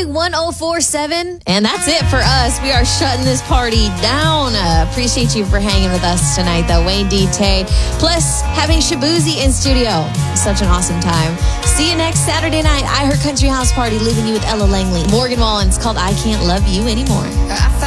1047. And that's it for us. We are shutting this party down. Appreciate you for hanging with us tonight, though. Wayne D. Tay. Plus, having Shabuzi in studio. Such an awesome time. See you next Saturday night. I Heard Country House Party, leaving you with Ella Langley. Morgan Wallen. It's called I Can't Love You Anymore.